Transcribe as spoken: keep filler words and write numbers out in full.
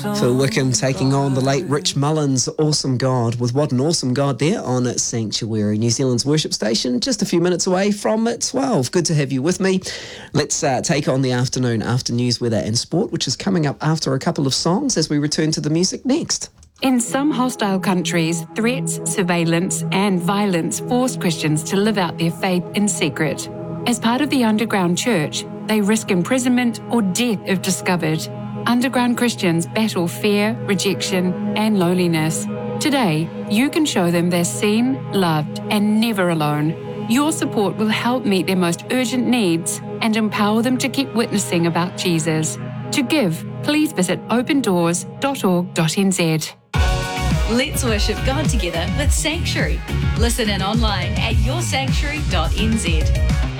Phil Wickham taking on the late Rich Mullins' Awesome God with What an Awesome God there on Sanctuary, New Zealand's worship station, just a few minutes away from twelve. Good to have you with me. Let's uh, take on the afternoon after news, weather and sport, which is coming up after a couple of songs as we return to the music next. In some hostile countries, threats, surveillance and violence force Christians to live out their faith in secret. As part of the underground church, they risk imprisonment or death if discovered. Underground Christians battle fear, rejection and loneliness. Today, you can show them they're seen, loved and never alone. Your support will help meet their most urgent needs and empower them to keep witnessing about Jesus. To give, please visit open doors dot org dot n z. Let's worship God together with Sanctuary. Listen in online at your sanctuary dot n z.